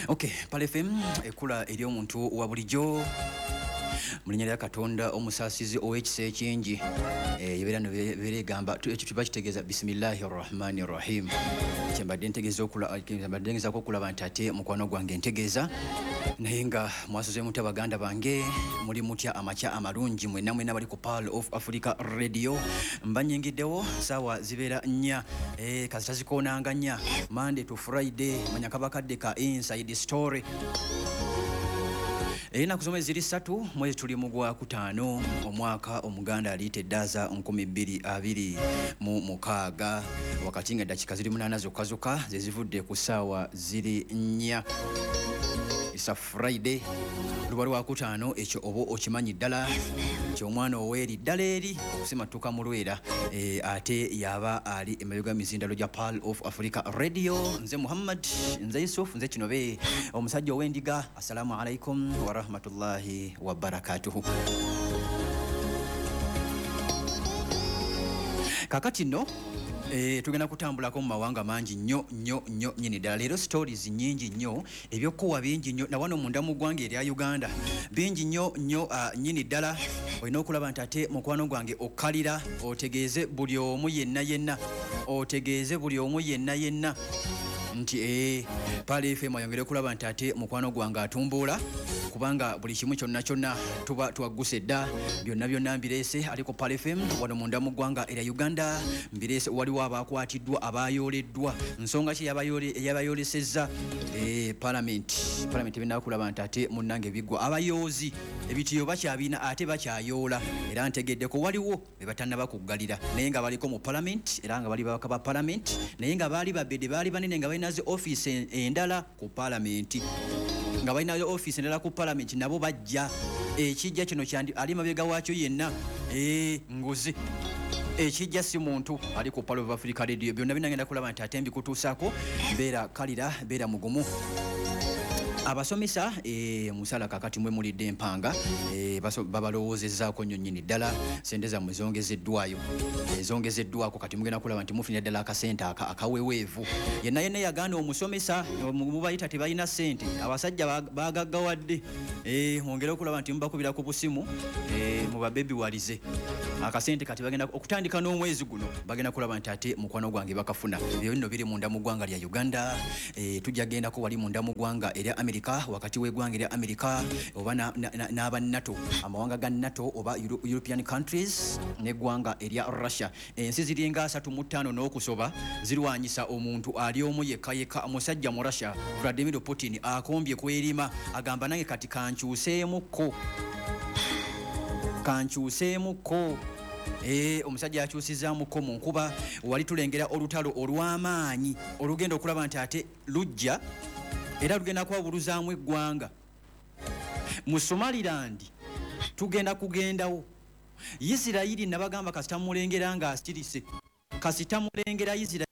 Okay, Pale FM ekula eri omuntu wa bulijjo mulinnya lya Katonda omusasizi ow'ekisa ekingi yebeera no beregamba ekyo bakitegeeza bismillahir rahmanir rahim kyembadde ntegeeza okulaba nti ate mukwano gwange ntegeeza naye nga mwasoze muti abaganda bange muli mutya amakya amalungi mwenna bali ku Pearl of Africa Radio mbanyingiddewo saawa zibeera 4 kasita zikoonanga 4 Monday to Friday manya kabakadde ka inside story Ena kusoma ziri 3 mwezi tuli mu gwa 5 omwaka omuganda aliteddaza 2026 wakati nga dakika ziri 8 zokkazuka zezivudde ku saawa ziri 4 It's a Friday lubalu wa 5 ekyo obo okimanyi ddala ky'omwana oweeri ddala eri okusimatuka mu lwera ate yaba ali emabega mizindalo gya Pearl of Africa Radio nze Muhammad nze Yusuf nze Kinobe omusajja ow'endiga assalamu alaikum wa rahmatullahi wa barakatuhu kakati no tugenda kutambulako mu mawanga mangi nnyo nyini ddala leero stories nyingi nnyo ebyokuwa bingi nnyo na wano munda mu ggwanga erya Uganda bingi nnyo nyini ddala olina okulaba nti ate mukwano gwange okkalira otegeeze buli omu yenna nti Pale FM ayongere okulaba nti ate mukwano gwange atumbuula kubanga buli kimu kyonna tuba twagguse dda byonna mbireese aliko Pale FM wano munda mu ggwanga erya Uganda mbireese waliwo abakwatiddwa abayoleddwa nsonga ki yabayolesezza Parliament bina kulaba nti ate munnange biggwa abayoozi ebitiyo bakyabina ate bakyayoola era ntegeddeko waliwo bebatannaba kuggalira naye nga baliko mu Parliament era nga bali babaka ba Parliament naye nga baali babedde baali banene nga balina zi office endala ku Parliament nga balina office endala ku Parliament nabo bajja ekijja kino kyandi ali mabega waakyo yenna ngoze ekijja si muntu ali ku Pearl of Africa Radio byonna binagenda kulaba nti ate mbikutuusaako beera kalira beera mugumu abasomesa musala kakati mwe mulidde empanga babalowoozezaako nnyo nnyini ddala sente zammwe zongezeddwako kati mugenda kulaba nti mufunira ddala akasente akaweweevu yenna yagaana omusomesa mubayita tebalina sente abasajja bagaggawadde mwongere okulaba nti mubakubira ku busimu mubabebiwalize akasente kati bagenda okutandika n'omwezi guno bagenda kulaba nti ate mukwano gwange bakafuna ebyo bino biri munda mu ggwanga lya Uganda tujja gendako wali munda mu ggwanga erya America wakati w'eggwanga erya America oba n'aba NATO amawanga ga NATO oba European countries n'eggwanga erya Russia ensi ziri nga 35 n'okusoba zirwanyisa omuntu ali omu yekka omusajja mu Russia Vladimir Putin akombye kwerima agamba nange kati kankyuseemuko omusajja akyusizaamuko mu nkuba wali tulengera olutalo olw'amaanyi olugenda okulaba nti ate lujja era lugenda kwabuluzaamu eggwanga mu Somaliland tugenda kugendawo Isirayiri nabagamba kasita mulengera nga asirise kasita mulengera Isirayiri